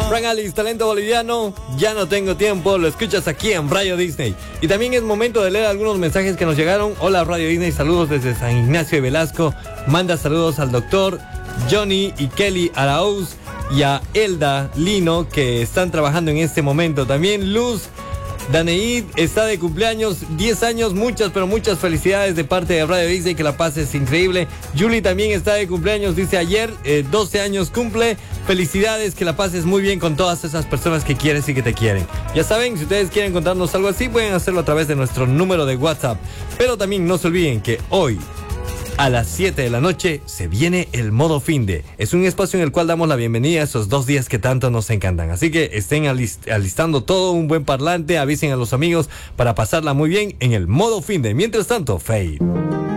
Frank Alice, talento boliviano, ya no tengo tiempo, lo escuchas aquí en Radio Disney. Y también es momento de leer algunos mensajes que nos llegaron. Hola Radio Disney, saludos desde San Ignacio de Velasco. Manda saludos al doctor Johnny y Kelly Arauz y a Elda Lino, que están trabajando en este momento. También Luz Daneid está de cumpleaños, 10 años, muchas, pero muchas felicidades de parte de Radio Disney, que la pases increíble. Julie también está de cumpleaños, dice ayer, 12 años cumple. Felicidades, que la pases muy bien con todas esas personas que quieres y que te quieren. Ya saben, si ustedes quieren contarnos algo así, pueden hacerlo a través de nuestro número de WhatsApp. Pero también no se olviden que hoy, a las 7 de la noche, se viene el modo finde. Es un espacio en el cual damos la bienvenida a esos 2 días que tanto nos encantan. Así que estén alistando todo, un buen parlante, avisen a los amigos para pasarla muy bien en el modo finde. Mientras tanto, Fade.